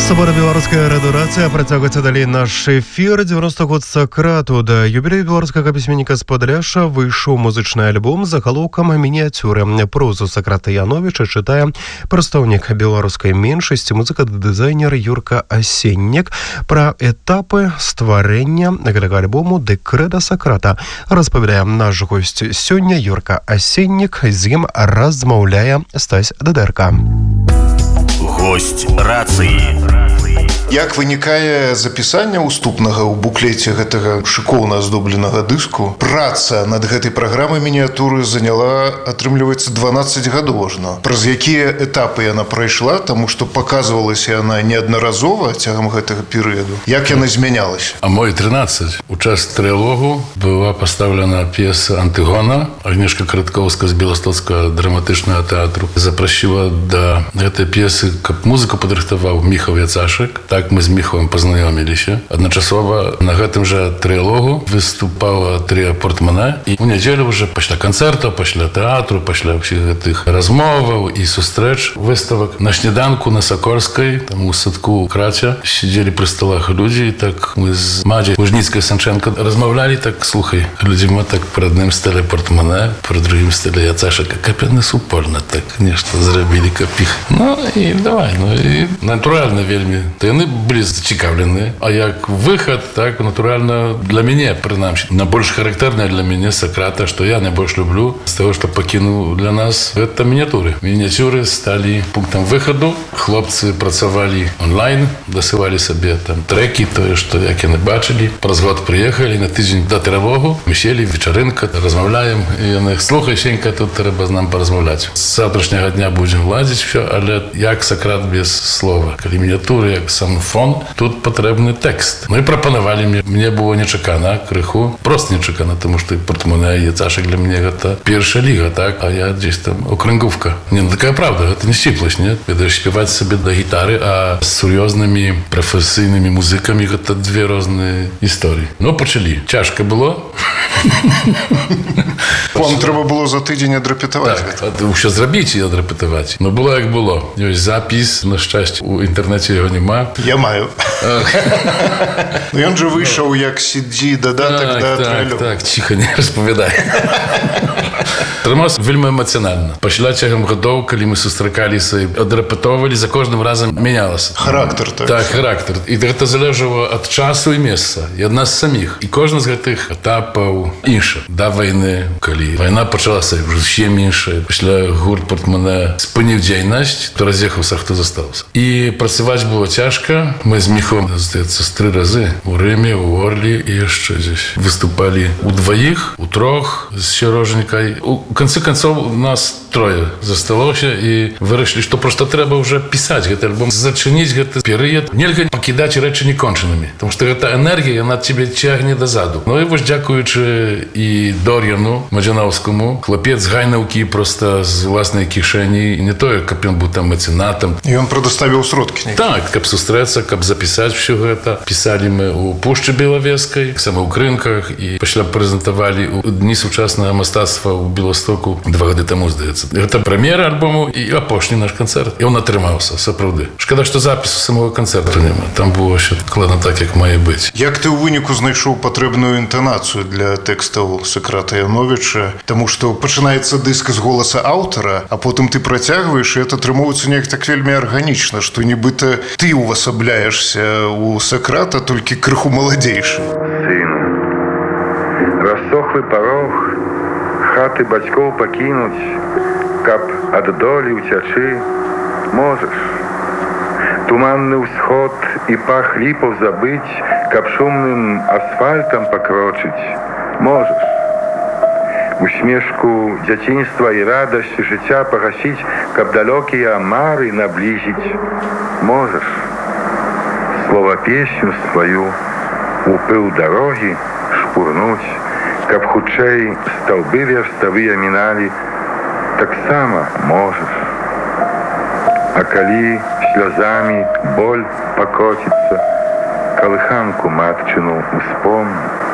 Свабода беларуская радыёрацыя працягваецца далей наш эфір. 90 год сакрату да юбілею беларускага пісьменніка з Падляшша выйшаў музычны альбом з загалоўкам мініяцюры. Прозу Сократа Яновича чытае прадстаўнік беларускай меншасці, музыка-дызайнер Юрка Асеннік. Пра этапы стварэння гэтага альбому «Дэкрэда Сократа» распавядае наш госць сёння Юрка Асеннік. З ім размаўляе Стась Дадэрка. Гость рацыі. Як вынікае запісання уступнага ў буклеце гэтага шыкоўна аздобленага дыску, праца над гэтай праграмай мініятуры заняла, атрымліваецца, 12 гадоў ажно. Праз якія этапы яна прайшла, таму што паказвалася яна неаднаразова цягам гэтага перыяду. Як яна змянялася? А мой 13. У час трылогу была пастаўлена п'еса «Антыгона». Агнешка Караткоўска з Беластоцкага драматычнага тэатру запрасіла да гэтай п'есы, каб музыку падрыхтаваў Міхаў Яцашык. Так мы з Міхавым пазнаёміліся. Адначасова на гэтым жа трылогу выступала трыа Портманэ. І ў нядзелю ўжо пасля канцэртаў, пасля тэатру, пасля ўсіх гэтых размоваў і сустрэч, выставак на сніданку на Сакорскай, там у садку Краця, сидзелі пры сталах людзі, і так мы з Мадзяй Лужніцкай-Санчэнка размаўлялі, так, слухай, людзьма так пры адным стыле Портманэ, пры другім стыле Яцашыка, каб яны супольна так нешта зрабілі, каб іх. Ну і давай, ну і натуральна вельмі. То яны былі зацікаўлены. А як выхад, так, натуральна, для мяне, прынамсі, найбольш характэрная для мяне Сократа, што я найбольш люблю, з таго, што пакінуў для нас, гэта мініатюры. Мініатюры сталі пунктам выхаду. Хлопцы працавалі онлайн, дасылалі сабе там трэкі, тое, што як яны бачылі. Праз год прыехалі на тыдзень да трывогу, мы селі, вечарынка, размаўляем, і яны, слухай, Сенька, тут трэба з нам паразмаўляць. З завтрашняга дня будзем ладзіць всё, але як Сократ без слова. Калі мініатюры, як сам фон, тут патрэбны тэкст. Ну і прапанавалі мне было нечакана, крыху, проста нечакана, тому што Портманэ і Яцашык для мяне гэта першая ліга, так, а я дзесь там окрынгówка. Не, ну такая правда, гэта не сціпласць, не? Ведаеш, спяваць сабе да гітары, а з сур'ёзнымі прафесійнымі музыкамі гэта две розныя гісторыі. Ну, пачалі. Цяжка было. Вам трэба было за тыдзень адрэпетаваць. Так, ўсё зрабіць і адрэпетаваць. Ну, было як было. Ёсць запіс, на шчасце, у інтэрнэце яго няма. Я маю. Ну, ён жа выйшаў як CD дадатак да трылогу. Так, ціха, не распавядай. Атрымаўся вельмі эмацыянальна. Пасля цягам гадоў, калі мы сустракаліся і адрэпетоўвалі, за кожным разам мянялася. Характар, так? Так, характар. І гэта залежала ад часу і месца, і ад нас саміх. І кожны з гэтых этапаў інша. Да вайны, калі вайна пачалася, зусім іншая. Пасля гурт Портманэ спыніў дзейнасць, хто раз'ехаўся, хто застаўся. І працаваць было цяжка. Мы з Міхом, здаецца, 3 разы у Рыме, у Орлі і яшчэ здесь выступалі удваіх, у трох з сярожанькай. У канцы канцоў нас трое засталося і вырашылі, што проста трэба ўжо пісаць гэты альбом, зачыніць гэты перыяд. Нельга пакідаць рэчы некончанымі, тому што гэта энергія, яна цябе цягне дазаду. Ну і вось дзякуючы і Дор'яну Мадзянаўскаму, хлапец з Гайнаўкі проста з уласнай кішэні, і не тое, каб ён быў там мецэнатам. І ён прадаставіў сродкі. Так, каб сустрэцца, каб запісаць всё гэта. Пісалі мы у Пушчы Белавежскай, сама ў Крынках, і пасля прэзентавалі ў Дні сучаснага мастацтва ў Беластоку 2 гады таму, здаецца. Гэта прэм'ера альбому і апошні наш канцэрт. І он атрымаўся, сапраўды. Шкада, што запісу самого канцэрту няма. Там было ўсё дакладна так, як мае быць. Як ты ў выніку знайшоў патрэбную інтанацыю для тэкстаў Сократа Яновича? Таму што пачынаецца дыск з голаса аўтара, а потым ты працягваеш, і это атрымоўваецца неяк так вельмі арганічна, што нібыта ты увасабляешся у Сократа, толькі крыху маладзейшы. Сыну, рассохлы парог, хаты бацькоў пакінуць, каб ад долі ўцячы, можаш. Туманны ўсход і пах ліпаў забыць, каб шумным асфальтам пакрочыць, можаш. Усмешку дзяцінства і радасць жыцця пагасіць, каб далёкія мары наблізіць, можаш. Слова песню сваю у пыл дарогі шпурнуць, каб хутчэй стаўбы верставыя міналі, таксама можаш. А калі слёзамі боль пакоціцца, калыханку матчыну успомні,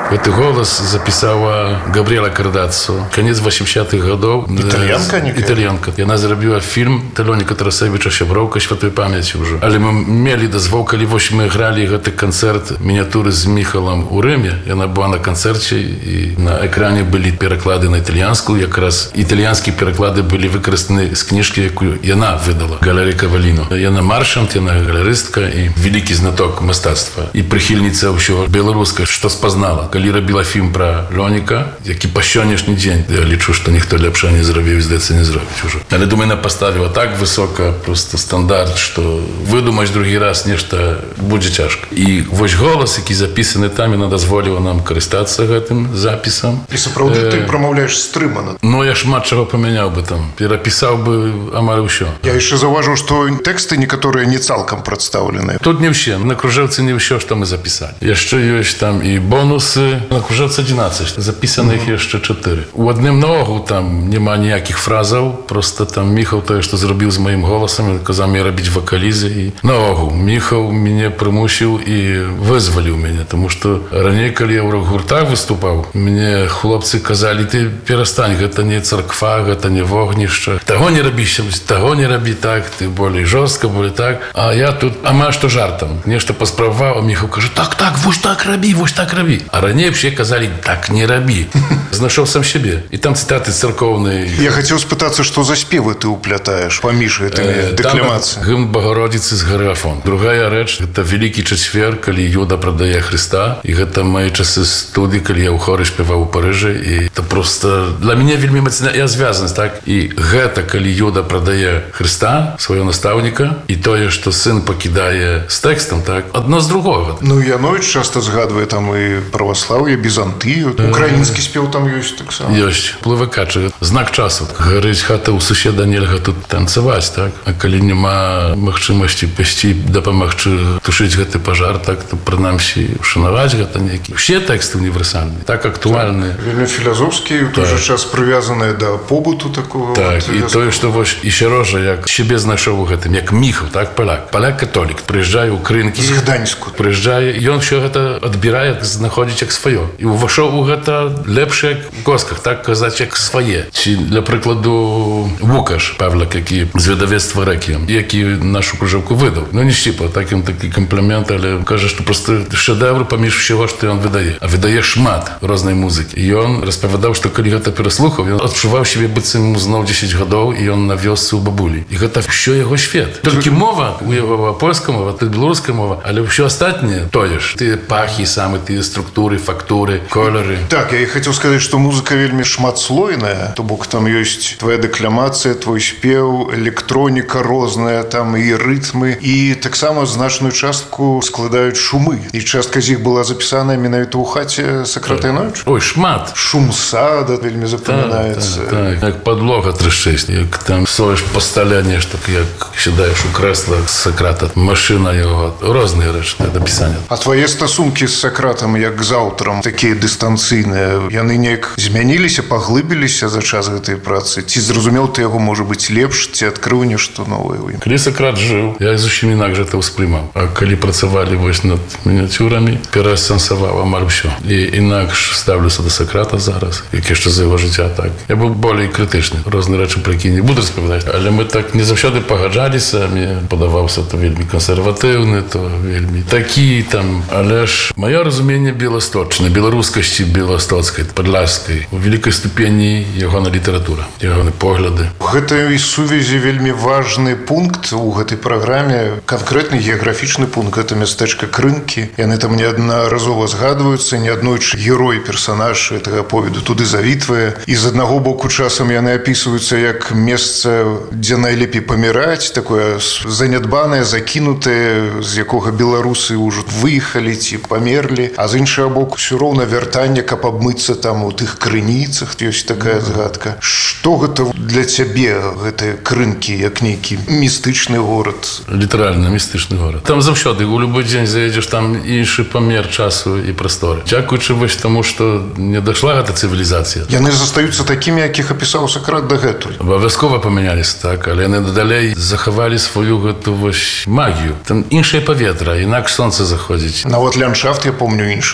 Гэты голас запісала Габріэла Кардаццо. Канец 80-х гадоў. Італьянка. Яна зрабіла фільм Талёніка Тарасевіча «Сяброўка святой памяці» ўжо. Але мы мелі дазвол, калі вось мы гралі гэты канцэрт мініатуры з Міхалам у Рыме. Яна была на канцэрце, і на экране былі пераклады на італьянскую. Якраз італьянскія пераклады былі выкарыстаны з кніжкі, якую яна выдала, Галерыя Каваліно. Яна маршант, яна галерыстка і вялікі знаток мастацтва. І прыхільніца ўсё беларускае, што спазнала. Калі рабіла фільм пра Лёніка, які па сённяшні дзень, я лічу, што ніхто лепша не зрабіў, здаецца, не зробіць ужо. Але, думаю, яна паставіла так высока просто стандарт, што выдумаць другі раз нешта будзе цяжка. І вось голас, які запісаны там, яна дазволіла нам карыстацца гэтым запісам. І сапраўды ты прамаўляеш стрымана. Ну, я шмат чаго памяняў бы там. Перапісаў бы амаль усё. Я яшчэ заўважыў, што тэксты некаторыя не цалкам прадстаўленыя. Тут не ўсе. На кружэлцы не ўсё, што мы запісалі. Яшчэ ёсць там і бонусы. На кружэлцы 11. Запісаных яшчэ 4. У адным наогул там няма ніякіх фразаў. Просто там Міхал тое, што зрабіў з маім голасам, казаў мне рабіць вакалізы. І наогул Міхал мяне прымусіў і вызваліў мяне. Таму што раней, калі я ў рок-гуртах выступаў, мне хлопцы казалі, ты перастань, гэта не царква, гэта не вогнішча. Таго не рабі, таго не рабі так, ты болей жорстка, болей так. А я тут амаль што жартам. Нешта паспрабаваў, а Міхал кажа, так, вось так рабі, вось так рабі. А раней все казалі, так не рабі. Знайшоў сам сябе. І там цытаты царкоўныя. Я хацеў спытацца, што за спевы ты уплятаеш паміж гэтымі дэкламацыямі. Гімн Багародзіцы з гары Афон. Другая рэч, гэта Вялікі чацвер, калі Юда прадае Хрыста. І гэта мае часы студыі, калі я ў хоры спяваў у Парыжы. І это просто для мяне вельмі мацная звязанасць, так? І гэта, калі Юда прадае Хрыста, свайго настаўніка, і тое, што сын пакідае з тэкстам, так? Адно з другога. Ну, Яновіч часта згадвае там і праваслаўе, Бізантыю. Украінскі спеў там ёсць таксама. Ёсць. Плывакачы. Знак часу. Гарыць хата ў суседа, нельга тут танцаваць, так? А калі няма магчымасці пайсці дапамагчы тушыць гэты пажар, так, то прынамсі ушанаваць гэта нейкі. Усе тэксты універсальныя, так актуальныя. Вельмі філазофскія, у той жа час прывязаныя да побыту такого. Так, і тое, што вось і Сярожа, як сябе знайшоў у гэтым, як Міхал, так, паляк. Паляк-католік. Прыязджае ў Крынкі. З Гданьску. Прыязджае, ён усё гэта адбірае, знаходзіць як сваё. І ўвайшоў у гэта лепш, як у косках, так казаць, як свае. Ці, для прыкладу, Вукаш Павлак, які з выдавецтва «Рэквіем», які нашу кружэлку выдаў. Ну, не шчіпа, так ён такі камплімент, але кажа, што просто шэдэвр паміж усяго, што ён выдае. А выдае шмат рознай музыкі. І ён распавядаў, што калі гэта пераслухаў, ён адчуваў сябе быццам зноў 10 гадоў, і ён на вёсцы ў бабулі. І гэта ўсё яго свет. Толькі мова, у яго польская мова, тут беларуская мова, але ўсё астатняе тое ж. Тыя пахі самы, тыя структуры, фактуры, колеры. Так, я і хацеў сказаць, што музыка вельмі шматслойная, то бок там ёсць твоя дэкламацыя, твой спеў, электроніка розная, там і рытмы, і таксама значную частку складаюць шумы. І частка з іх была запісаная менавіта ў хаце Сакрата Яновіча. Ой, шмат. Шум сада вельмі запамінаецца. Так, як падлога трашчэць, як там соеш па стале нешта, як сідаеш у крэсла Сакрата, машына яго, розныя рэчы да пісання. А твае стасункі з Сакратам, як з аўтарам, такія дыстанцыйныя, яны неяк змяніліся, паглыбіліся за час гэтай працы? Ці зразумеў ты яго, можа быць, лепш, ці адкрыў нешта новае ў ім? Калі Сакрат жыў, я зусім інакш гэта ўспрымаў. А калі працавалі вось над мініатюрамі, пераасэнсаваў амаль усё. І інакш ставлюся да Сакрата зараз, як яшчэ за яго жыцця, так. Я быў болей крытычны. Розныя рэчы, пра які не буду распавядаць. Але мы так не заўсёды пагаджаліся. Мне падаваўся то вельмі кансерватыўны, то вельмі такі там. Але ж маё разуменне беласточнае, беларускасці беластоцкай, падляшскай, у вялікай ступені ягонай літаратура, ягоны погляды. У гэтай сувязі вельмі важны пункт у гэтай праграме, канкрэтны геаграфічны пункт, гэта мястэчка Крынкі. Яны там неаднаразова згадваюцца, неаднойчы герой, персанаж гэтага аповеду туды завітвае. І з аднаго боку часам яны апісваюцца як месца, дзе найлепей паміраць, такое занядбанае, закінутае, з якога беларусы ўжо выехалі ці памерлі. А з іншага боку ўсё роўна вяртанне, каб абмыцца там у тых крыніцах, ёсць такая згадка. Што гэта для цябе, гэтыя Крынкі, як нейкі містычны горад? Літаральна містычны горад. Там заўсёды, у любой дзень заедзеш, там іншы памер часу і прасторы. Дзякуючы вось таму, што не дайшла гэта цывілізацыя. Яны застаюцца такімі, якіх апісаў Сакрат дагэтуль. Абавязкова памяняліся, так, але яны далей захавалі сваю гэту вось магію. Там іншае паветра, інакш сонца заходзіць. Нават ландшафт, я помню, іншы, там такі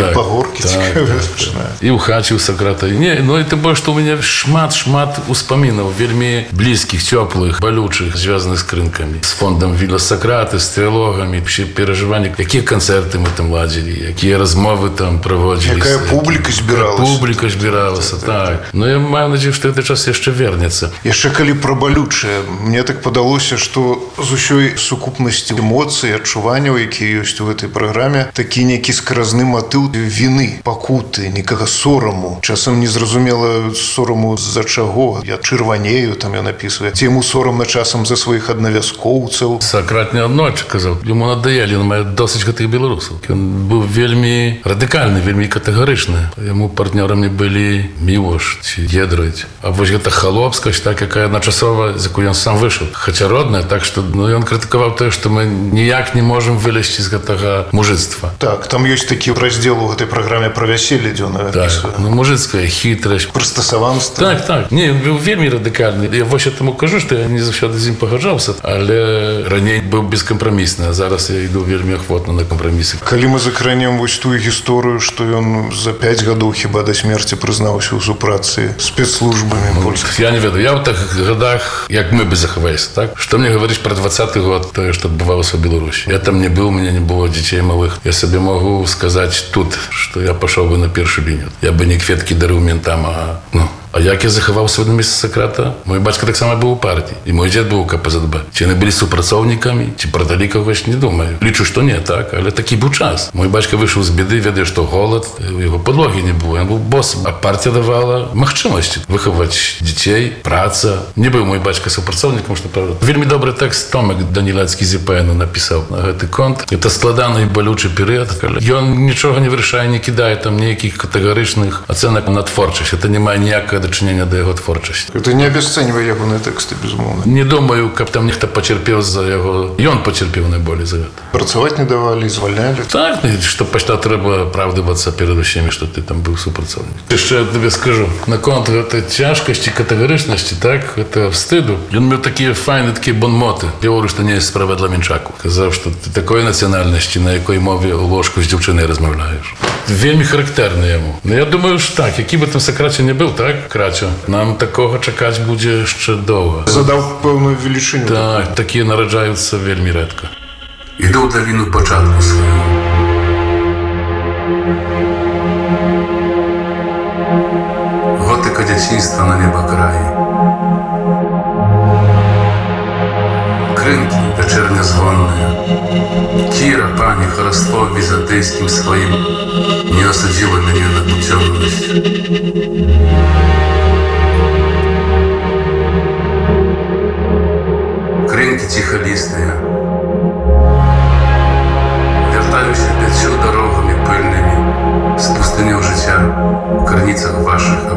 пагоркі цікавыя пачынае. І ў хаце ў Сакрата. Не, ну і тым больш, што ў мяне шмат успамінаў, вельмі блізкіх, цёплых, балючых, звязаных з крынкамі. З фондам Вілла Сакраты, з трилогамі, перажыванні, якія канцэрты мы там ладзілі, якія размовы там праводзіліся. Якая публіка збіралася. Публіка збіралася, так. Ну я маю надзею, што гэты час яшчэ вернецца. Яшчэ калі пра балючае, мне так падалося, што з усёй сукупнасці эмоцый, адчуванняў, якія ёсць у гэтай праграме, такі нейкі скаразны матыў віны, пакуты, некага сораму. Часам незразумела сораму з-за чаго. Я чырванею, там ён напісвае. Ці яму сорамна часам за сваіх аднавязкоўцаў. Сакрат неаднойчы казаў, яму надоелі, ён мае досыць гэтых беларусаў. Ён быў вельмі радыкальны, вельмі катэгарычны. Яму партнёрамі былі Мілош ці Гедрыць. А вось гэта халопскасць, так, якая адначасова, з якой ён сам выйшаў. Хаця родная, так што ён крытыкаваў тое, што мы ніяк не можам вылезці з гэтага мужыцтва. Так, там ёсць такі раздзел у гэтай праграме пра вяселле, дзе ён апісвае. Ну, мужыцкая хітрасць. Прыстасаванства. Так. Не, ён быў вельмі радыкальны. Я вось таму кажу, што я не заўсёды з ім пагаджаўся, але раней быў бескампрамісны, а зараз я іду вельмі ахвотна на кампрамісы. Калі мы закранем вось тую гісторыю, што ён за 5 гадоў хіба да смерці прызнаўся ў супрацы спецслужбамі польскіх. Я не ведаю, я ў тых гадах, як мы бы захаваліся, так? Што мне гаварыць пра 20-й год, тое, што адбывалася ў Беларусі. Я там не быў, у мяне не было дзяцей малых. Я сабе магу сказаць тут, што я пашоў бы на першую лінію. Я бы не кветкі дарыў ментам, А як я захаваўся ў месцы Сакрата? Мой бацька таксама быў у партыі, і мой дзед быў у КПЗДБ. Ці яны былі супрацоўнікамі, ці прадалі кагось, не думаю. Лічу, што не, так, але такі быў час. Мой бацька выйшаў з беды, ведае, што голад, у яго падлогі не было, ён быў босам. А партія давала магчымасць выхаваць дзяцей, праца. Не быў мой бацька супрацоўнікам, што правда. Вельмі добры тэкст Томак Данілацкі з ЗПН напісаў на гэты конт. Гэта складаны і балючы перыяд, але ён нічога не вырашае, не кідае там нейкіх катэгарычных ацэнак на творчасць. Это не мае ніякага дачынення да яго творчасці. Гэта не абясцэньвае ягоныя тэксты, безумоўна. Не думаю, каб там нехта пацярпеў за яго. Ён пацярпеў найболей за гэта. Працаваць не давалі, звальнялі. Так, што пачта трэба апраўдвацца перад усімі, што ты там быў супрацоўнік. Яшчэ я табе скажу, наконт гэтай цяжкасці, катэгарычнасці, так, гэта встыду. Ён меў такія файны, такія бонмоты. Я говорю, што не ёсць справа для Мінчаку. Казаў, што ты такой нацыянальнасці, на якой мове ў ложку з дзяўчынай размаўляеш. Вельмі характэрны яму. Ну, я думаю, ж так, які бы там Сакраце не быў, так, Крацю, нам такога чакаць будзе яшчэ доўга. Задаў пэўную велічыню. Так, такія нараджаюцца вельмі рэдка. Іду ў даліну пачатку свайму. Готыка дзяцінства на неба краі. Крынкі вячэрня згонныя. Кіра, пані, хараство візантыйскім сваім не осудзіла мяне на пуцёвнасць. Крынкі ціхалістыя. Вяртаюся 5 дарогамі пыльнымі з пустыняў жыцця, у крыніцах вашых